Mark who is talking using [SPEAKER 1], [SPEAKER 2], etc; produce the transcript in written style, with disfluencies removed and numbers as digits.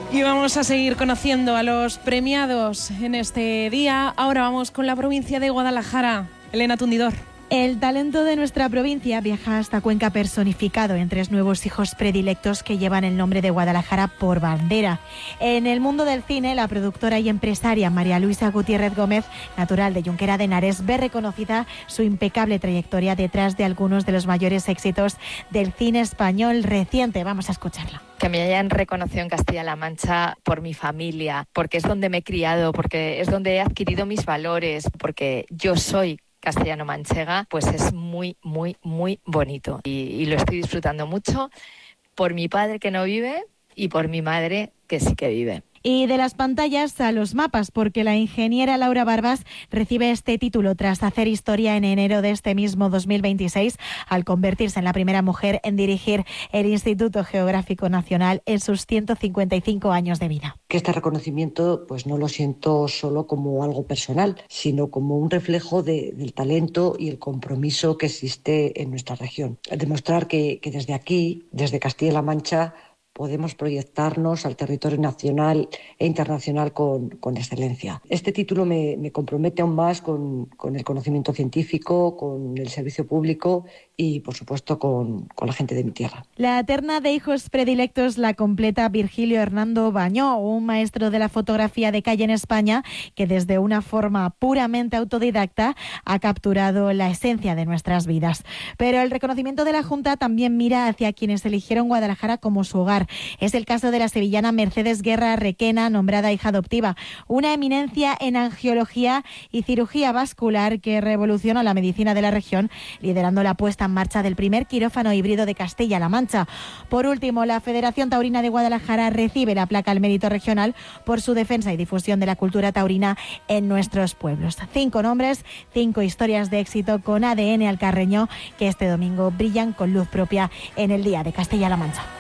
[SPEAKER 1] Y vamos a seguir conociendo a los premiados en este día. Ahora vamos con la provincia de Guadalajara. Elena Tundidor.
[SPEAKER 2] El talento de nuestra provincia viaja hasta Cuenca personificado en 3 nuevos hijos predilectos que llevan el nombre de Guadalajara por bandera. En el mundo del cine, la productora y empresaria María Luisa Gutiérrez Gómez, natural de Junquera de Henares, ve reconocida su impecable trayectoria detrás de algunos de los mayores éxitos del cine español reciente. Vamos a escucharla.
[SPEAKER 3] Que me hayan reconocido en Castilla-La Mancha por mi familia, porque es donde me he criado, porque es donde he adquirido mis valores, porque yo soy castellano-manchega, pues es muy, muy, muy bonito. Y lo estoy disfrutando mucho por mi padre que no vive y por mi madre que sí que vive.
[SPEAKER 2] Y de las pantallas a los mapas, porque la ingeniera Laura Barbas recibe este título tras hacer historia en enero de este mismo 2026, al convertirse en la primera mujer en dirigir el Instituto Geográfico Nacional en sus 155 años de vida.
[SPEAKER 4] Que este reconocimiento pues no lo siento solo como algo personal, sino como un reflejo del talento y el compromiso que existe en nuestra región. Demostrar que desde aquí, desde Castilla-La Mancha, podemos proyectarnos al territorio nacional e internacional con excelencia. Este título me compromete aún más con el conocimiento científico, con el servicio público y, por supuesto, con la gente de mi tierra.
[SPEAKER 2] La terna de hijos predilectos la completa Virgilio Hernando Bañó, un maestro de la fotografía de calle en España que desde una forma puramente autodidacta ha capturado la esencia de nuestras vidas. Pero el reconocimiento de la Junta también mira hacia quienes eligieron Guadalajara como su hogar. Es el caso de la sevillana Mercedes Guerra Requena, nombrada hija adoptiva, una eminencia en angiología y cirugía vascular que revolucionó la medicina de la región, liderando la puesta en marcha del primer quirófano híbrido de Castilla-La Mancha. Por último, la Federación Taurina de Guadalajara recibe la placa al mérito regional por su defensa y difusión de la cultura taurina en nuestros pueblos. 5 nombres, 5 historias de éxito con ADN alcarreño que este domingo brillan con luz propia en el Día de Castilla-La Mancha.